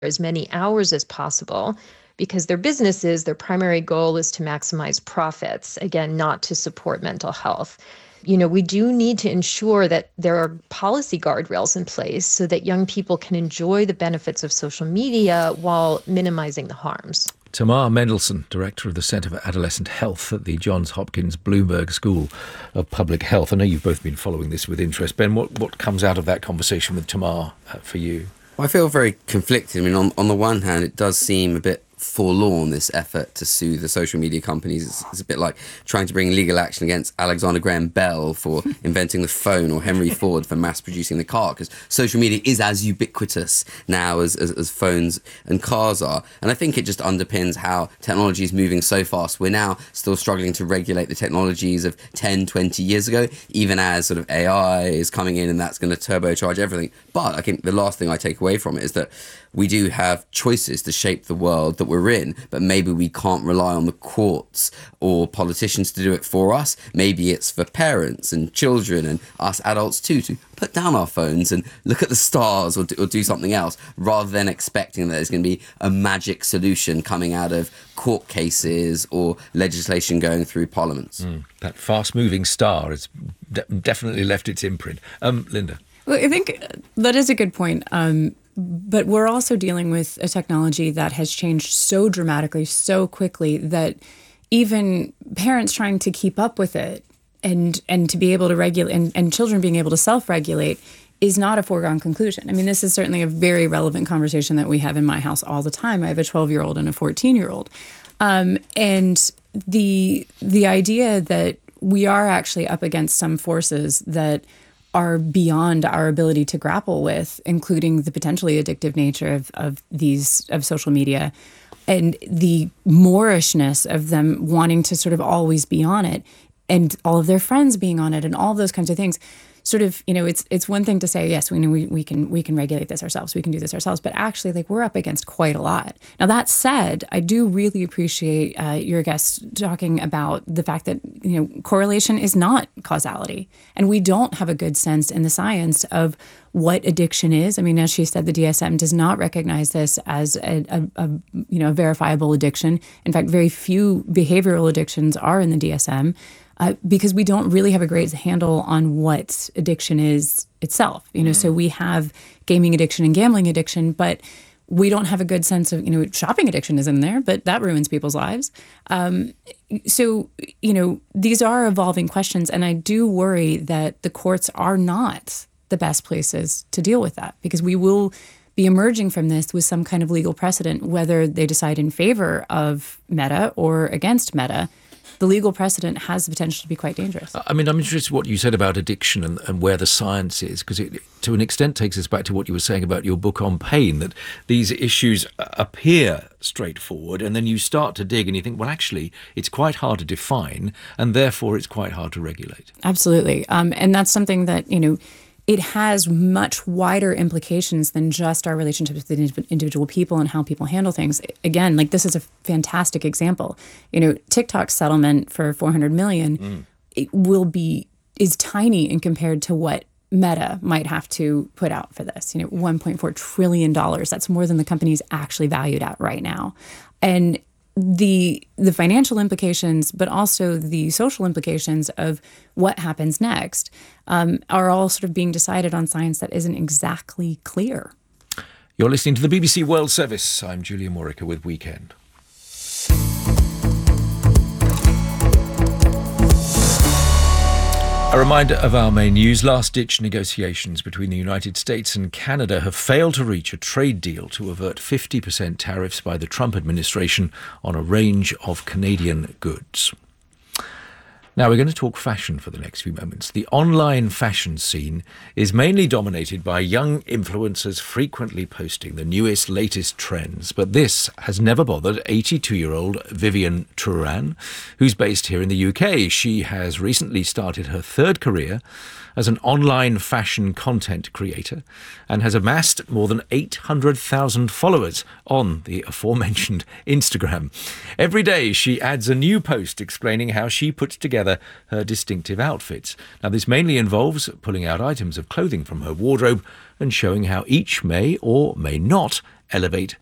as many hours as possible because their businesses, their primary goal is to maximize profits, again, not to support mental health. We do need to ensure that there are policy guardrails in place so that young people can enjoy the benefits of social media while minimizing the harms. Tamar Mendelsohn, Director of the Centre for Adolescent Health at the Johns Hopkins Bloomberg School of Public Health. I know you've both been following this with interest. Ben, what comes out of that conversation with Tamar for you? Well, I feel very conflicted. I mean, on the one hand, it does seem a bit forlorn, this effort to sue the social media companies. It's a bit like trying to bring legal action against Alexander Graham Bell for inventing the phone or Henry Ford for mass producing the car, because social media is as ubiquitous now as phones and cars are. And I think it just underpins how technology is moving so fast. We're now still struggling to regulate the technologies of 10, 20 years ago, even as sort of AI is coming in and that's going to turbocharge everything. But I think the last thing I take away from it is that we do have choices to shape the world that we're in, but maybe we can't rely on the courts or politicians to do it for us. Maybe it's for parents and children and us adults too, to put down our phones and look at the stars or do something else, rather than expecting that there's going to be a magic solution coming out of court cases or legislation going through parliaments. That fast-moving star has definitely left its imprint. Linda? Well, I think that is a good point. But we're also dealing with a technology that has changed so dramatically, so quickly, that even parents trying to keep up with it and to be able to regulate and children being able to self-regulate is not a foregone conclusion. I mean, this is certainly a very relevant conversation that we have in my house all the time. I have a 12-year-old and a 14-year-old. And the idea that we are actually up against some forces that are beyond our ability to grapple with, including the potentially addictive nature of social media and the moorishness of them wanting to sort of always be on it and all of their friends being on it and all of those kinds of things. Sort of, it's one thing to say, yes, we know we can regulate this ourselves, we can do this ourselves, but actually, like, we're up against quite a lot. Now, that said, I do really appreciate your guests talking about the fact that, correlation is not causality, and we don't have a good sense in the science of what addiction is. I mean, as she said, the DSM does not recognize this as a verifiable addiction. In fact, very few behavioral addictions are in the DSM. Because we don't really have a great handle on what addiction is itself. So we have gaming addiction and gambling addiction, but we don't have a good sense of, shopping addiction is in there, but that ruins people's lives. So these are evolving questions, and I do worry that the courts are not the best places to deal with that, because we will be emerging from this with some kind of legal precedent, whether they decide in favor of Meta or against Meta. The legal precedent has the potential to be quite dangerous. I mean, I'm interested in what you said about addiction and where the science is, because it, to an extent, takes us back to what you were saying about your book on pain, that these issues appear straightforward, and then you start to dig and you think, well, actually, it's quite hard to define, and therefore it's quite hard to regulate. Absolutely. And that's something that, it has much wider implications than just our relationships with individual people and how people handle things. Again, like, this is a fantastic example. TikTok's settlement for $400 million is tiny in compared to what Meta might have to put out for this. $1.4 trillion. That's more than the company's actually valued at right now. And the financial implications, but also the social implications of what happens next, are all sort of being decided on science that isn't exactly clear. You're listening to the BBC World Service. I'm Julian Morica with Weekend. A reminder of our main news. Last-ditch negotiations between the United States and Canada have failed to reach a trade deal to avert 50% tariffs by the Trump administration on a range of Canadian goods. Now, we're going to talk fashion for the next few moments. The online fashion scene is mainly dominated by young influencers frequently posting the newest, latest trends. But this has never bothered 82-year-old Vivian Turan, who's based here in the UK. She has recently started her third career as an online fashion content creator and has amassed more than 800,000 followers on the aforementioned Instagram. Every day she adds a new post explaining how she puts together her distinctive outfits. Now, this mainly involves pulling out items of clothing from her wardrobe and showing how each may or may not elevate